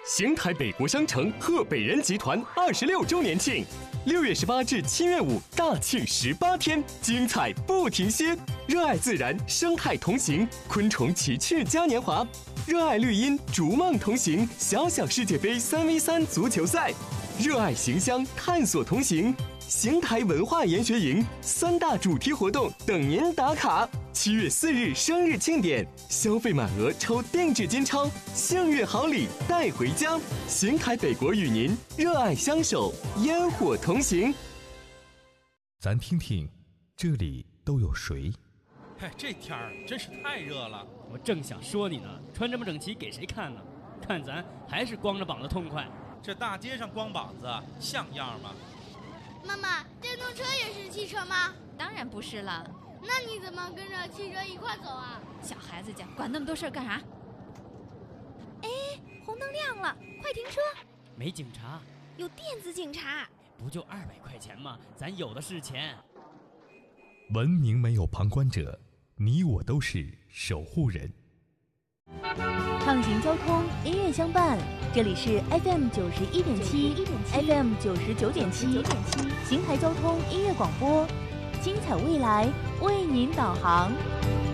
邢台北国商城贺北人集团26周年庆，6月18至7月5大庆18天，精彩不停歇。热爱自然，生态同行，昆虫奇趣嘉年华；热爱绿荫，逐梦同行，小小世界杯3v3足球赛；热爱邢乡，探索同行。邢台文化研学营3大主题活动等您打卡。7月4日生日庆典，消费满额抽定制金钞，幸运好礼带回家。邢台北国与您热爱相守，烟火同行。 咱听听，这里都有谁？ 哎，这天儿真是太热了。 我正想说你呢，穿这么整齐给谁看呢？看咱还是光着膀子痛快。 这大街上光膀子像样吗？ 妈妈，电动车也是汽车吗？ 当然不是了。 那你怎么跟着汽车一块走啊？ 小孩子家管那么多事儿干啥？哎，红灯亮了，快停车！ 没警察， 有电子警察。 不就200块钱吗？咱有的是钱。 文明没有旁观者，你我都是守护人。 畅行交通，音乐相伴，这里是 FM 91.7 FM 99.7邢台交通音乐广播，精彩未来为您导航。